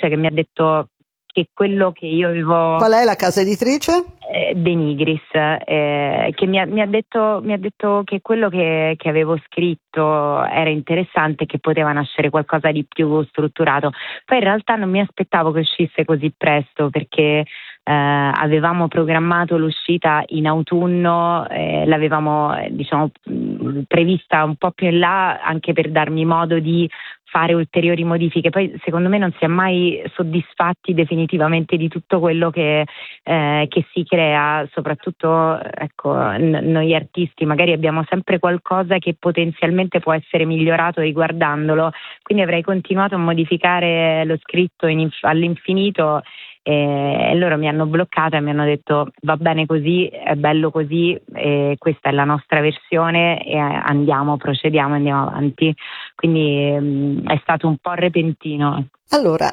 editrice che mi ha detto che quello che io avevo... Qual è la casa editrice? De Nigris, che mi ha detto che quello che avevo scritto era interessante e che poteva nascere qualcosa di più strutturato. Poi in realtà non mi aspettavo che uscisse così presto, perché avevamo programmato l'uscita in autunno, l'avevamo prevista un po' più in là, anche per darmi modo di fare ulteriori modifiche. Poi secondo me non si è mai soddisfatti definitivamente di tutto quello che si crea, soprattutto noi artisti magari abbiamo sempre qualcosa che potenzialmente può essere migliorato riguardandolo, quindi avrei continuato a modificare lo scritto all'infinito, e loro mi hanno bloccata e mi hanno detto va bene così, è bello così, questa è la nostra versione e procediamo, andiamo avanti. Quindi è stato un po' repentino. Allora,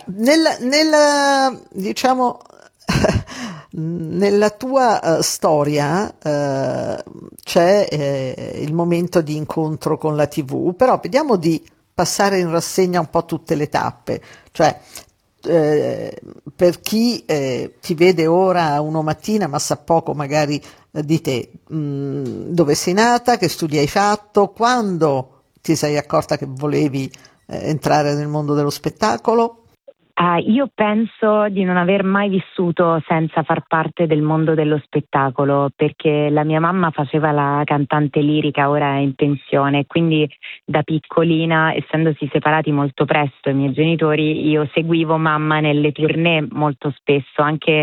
diciamo nella tua storia c'è il momento di incontro con la TV, però vediamo di passare in rassegna un po' tutte le tappe, cioè per chi ti vede ora uno mattina ma sa poco magari di te, dove sei nata, che studi hai fatto, quando ti sei accorta che volevi entrare nel mondo dello spettacolo? Io penso di non aver mai vissuto senza far parte del mondo dello spettacolo, perché la mia mamma faceva la cantante lirica, ora è in pensione, quindi da piccolina, essendosi separati molto presto i miei genitori, io seguivo mamma nelle tournée molto spesso, anche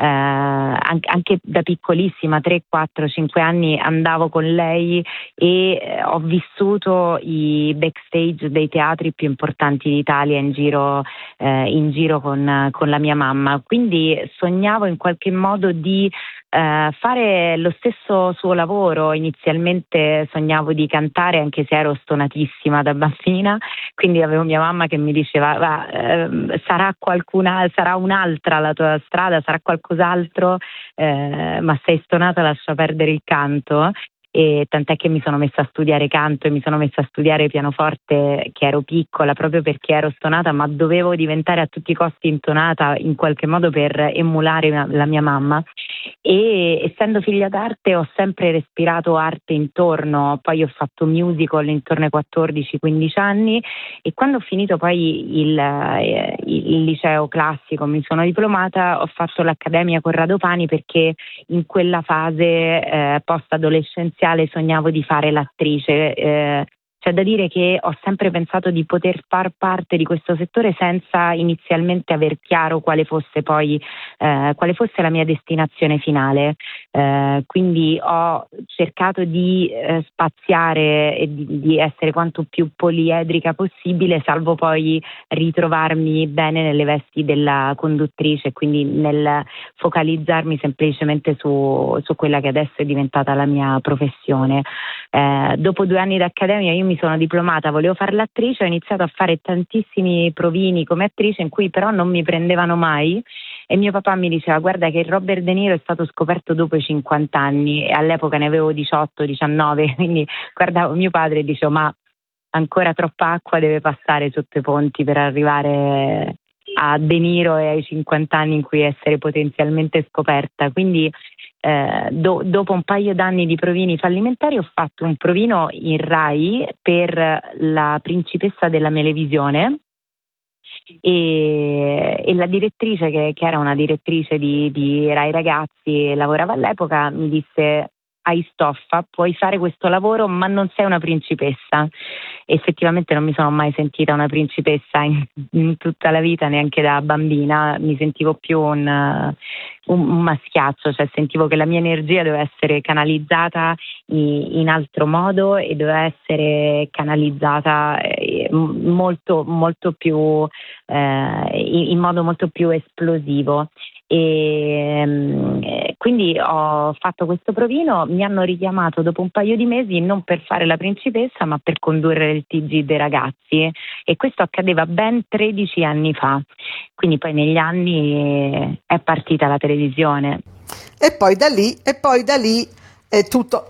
da piccolissima, 3, 4, 5 anni andavo con lei e ho vissuto i backstage dei teatri più importanti d'Italia in giro con la mia mamma, quindi sognavo in qualche modo di fare lo stesso suo lavoro. Inizialmente sognavo di cantare, anche se ero stonatissima da bambina, quindi avevo mia mamma che mi diceva sarà un'altra la tua strada, sarà qualcos'altro, ma sei stonata, lascia perdere il canto. E tant'è che mi sono messa a studiare canto e mi sono messa a studiare pianoforte che ero piccola, proprio perché ero stonata, ma dovevo diventare a tutti i costi intonata in qualche modo per emulare la mia mamma. E essendo figlia d'arte ho sempre respirato arte intorno, poi ho fatto musical intorno ai 14-15 anni, e quando ho finito poi il liceo classico, mi sono diplomata, ho fatto l'Accademia Corrado Pani, perché in quella fase post-adolescenziale sognavo di fare l'attrice. C'è da dire che ho sempre pensato di poter far parte di questo settore senza inizialmente aver chiaro quale fosse la mia destinazione finale. Quindi ho cercato di spaziare e di essere quanto più poliedrica possibile, salvo poi ritrovarmi bene nelle vesti della conduttrice, quindi nel focalizzarmi semplicemente su quella che adesso è diventata la mia professione. Dopo 2 anni d'accademia io mi sono diplomata, volevo fare l'attrice, ho iniziato a fare tantissimi provini come attrice in cui però non mi prendevano mai, e mio papà mi diceva guarda che Robert De Niro è stato scoperto dopo i 50 anni, e all'epoca ne avevo 18-19, quindi guardavo mio padre e dicevo ma ancora troppa acqua deve passare sotto i ponti per arrivare a De Niro e ai 50 anni in cui essere potenzialmente scoperta. Quindi dopo un paio d'anni di provini fallimentari ho fatto un provino in Rai per la principessa della Melevisione, e la direttrice, che era una direttrice di Rai Ragazzi, lavorava all'epoca, mi disse hai stoffa, puoi fare questo lavoro ma non sei una principessa. Effettivamente non mi sono mai sentita una principessa in tutta la vita, neanche da bambina, mi sentivo più un maschiaccio, cioè sentivo che la mia energia doveva essere canalizzata in altro modo e doveva essere canalizzata molto, molto più in modo molto più esplosivo. E quindi ho fatto questo provino, mi hanno richiamato dopo un paio di mesi non per fare la principessa ma per condurre il TG dei ragazzi, e questo accadeva ben 13 anni fa, quindi poi negli anni è partita la televisione. E poi da lì è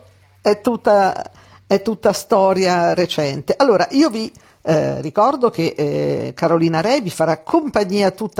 tutta storia recente. Allora io vi ricordo che Carolina Re vi farà compagnia tutta